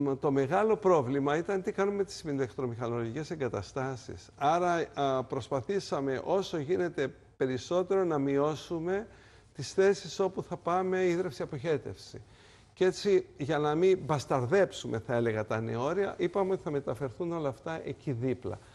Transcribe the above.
Το μεγάλο πρόβλημα ήταν τι κάνουμε με τις ηλεκτρομηχανολογικές εγκαταστάσεις. Άρα προσπαθήσαμε όσο γίνεται περισσότερο να μειώσουμε τις θέσεις όπου θα πάμε ίδρυυση-αποχέτευση. Και έτσι, για να μην μπασταρδέψουμε, θα έλεγα, τα νεόρια, είπαμε ότι θα μεταφερθούν όλα αυτά εκεί δίπλα.